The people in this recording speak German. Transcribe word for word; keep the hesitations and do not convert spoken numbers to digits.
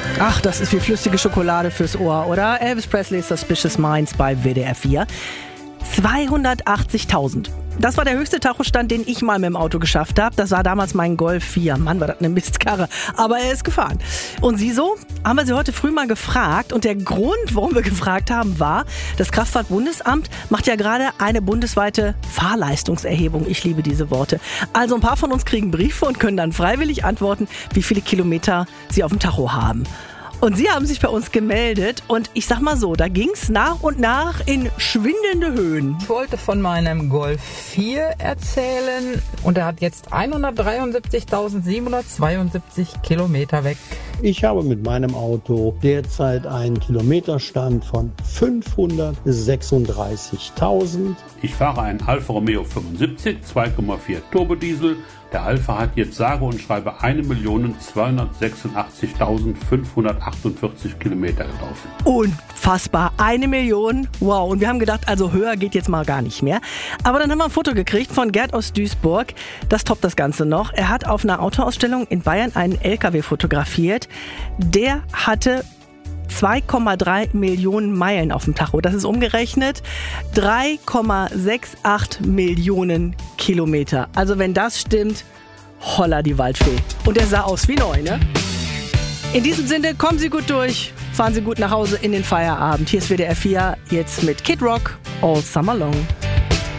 Ach, das ist wie flüssige Schokolade fürs Ohr, oder? Elvis Presley, Suspicious Minds bei W D R vier. zweihundertachtzigtausend. Das war der höchste Tachostand, den ich mal mit dem Auto geschafft habe. Das war damals mein Golf vier. Mann, war das eine Mistkarre. Aber er ist gefahren. Und Sie so? Haben wir Sie heute früh mal gefragt. Und der Grund, warum wir gefragt haben, war, das Kraftfahrtbundesamt macht ja gerade eine bundesweite Fahrleistungserhebung. Ich liebe diese Worte. Also ein paar von uns kriegen Briefe und können dann freiwillig antworten, wie viele Kilometer sie auf dem Tacho haben. Und Sie haben sich bei uns gemeldet und ich sag mal so, da ging's nach und nach in schwindelnde Höhen. Ich wollte von meinem Golf vier erzählen und er hat jetzt hundertdreiundsiebzigtausendsiebenhundertzweiundsiebzig Kilometer weg. Ich habe mit meinem Auto derzeit einen Kilometerstand von fünfhundertsechsunddreißigtausend. Ich fahre einen Alfa Romeo fünfundsiebzig, zwei Komma vier Turbodiesel. Der Alfa hat jetzt sage und schreibe eine Million zweihundertsechsundachtzigtausendfünfhundertachtundvierzig Kilometer gelaufen. Unfassbar, eine Million. Wow, und wir haben gedacht, also höher geht jetzt mal gar nicht mehr. Aber dann haben wir ein Foto gekriegt von Gerd aus Duisburg. Das toppt das Ganze noch. Er hat auf einer Autoausstellung in Bayern einen L K W fotografiert. Der hatte zwei Komma drei Millionen Meilen auf dem Tacho. Das ist umgerechnet drei Komma achtundsiebzig Millionen Kilometer. Also wenn das stimmt, holla die Waldfee. Und der sah aus wie neu, ne? In diesem Sinne, kommen Sie gut durch, fahren Sie gut nach Hause in den Feierabend. Hier ist W D R vier, jetzt mit Kid Rock, All Summer Long.